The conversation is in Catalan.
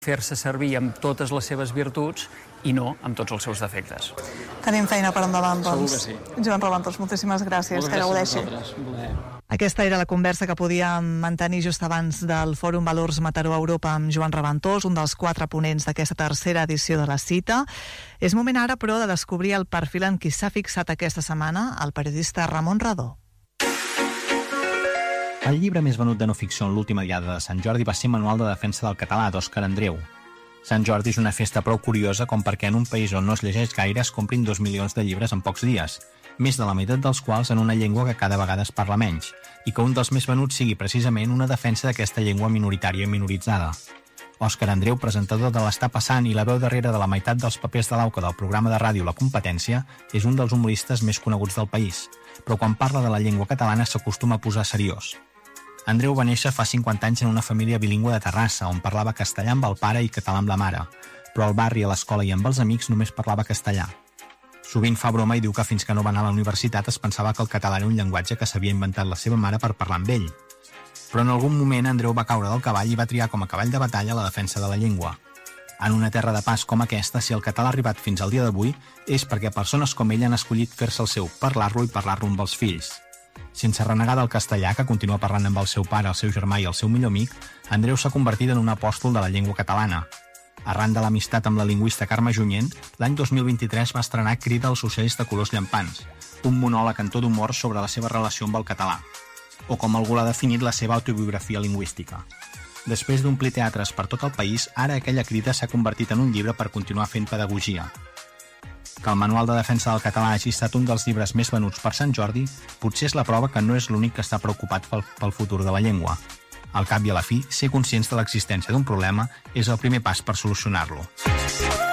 fer-se servir amb totes les seves virtuts i no amb tots els seus defectes. Tenim feina per endavant, doncs. Segur que sí. Joan Raventós, moltíssimes gràcies. Que gaudeixi. Aquesta era la conversa que podíem mantenir just abans del Fòrum Valors Mataró Europa amb Joan Raventós, un dels 4 ponents d'aquesta tercera edició de la cita. És moment ara, però, de descobrir el perfil en qui s'ha fixat aquesta setmana el periodista Ramon Radó. El llibre més venut de no ficció en l'última diada de Sant Jordi va ser Manual de defensa del català d'Òscar Andreu. Sant Jordi és una festa prou curiosa com perquè en un país on no es llegeix gaire es comprin 2 milions de llibres en pocs dies, més de la meitat dels quals en una llengua que cada vegada es parla menys, i que un dels més venuts sigui precisament una defensa d'aquesta llengua minoritària i minoritzada. Òscar Andreu, presentador de l'Està passant i la veu darrere de la meitat dels papers de l'auca del programa de ràdio La Competència, és un dels humoristes més coneguts del país, però quan parla de la llengua catalana s'acostuma a posar seriós. Andreu va néixer fa 50 anys en una família bilingüe de Terrassa, on parlava castellà amb el pare i català amb la mare, però al barri, a l'escola i amb els amics només parlava castellà. Sovint fa broma i diu que fins que no va anar a la universitat es pensava que el català era un llenguatge que s'havia inventat la seva mare per parlar amb ell. Però en algun moment Andreu va caure del cavall i va triar com a cavall de batalla la defensa de la llengua. En una terra de pas com aquesta, si el català ha arribat fins al dia d'avui, és perquè persones com ell han escollit fer-se el seu, parlar-lo i parlar-lo amb els fills. Sense renegar del castellà, que continua parlant amb el seu pare, el seu germà i el seu millor amic, Andreu s'ha convertit en un apòstol de la llengua catalana. Arran de l'amistat amb la lingüista Carme Junyent, l'any 2023 va estrenar Crida als ocells de colors llampants, un monòleg en to d'humor sobre la seva relació amb el català, o com algú l'ha definit, la seva autobiografia lingüística. Després d'omplir teatres per tot el país, ara aquella crida s'ha convertit en un llibre per continuar fent pedagogia. Que el Manual de defensa del català hagi estat un dels llibres més venuts per Sant Jordi potser és la prova que no és l'únic que està preocupat pel futur de la llengua. Al cap i a la fi, ser conscients de l'existència d'un problema és el primer pas per solucionar-lo.